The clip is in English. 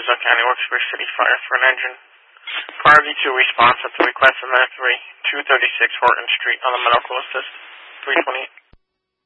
Windsor County Wilkes-Barre City Fire for an engine. Priority to response at the request of Mayor 3, 236 Horton Street on the medical assist, 328.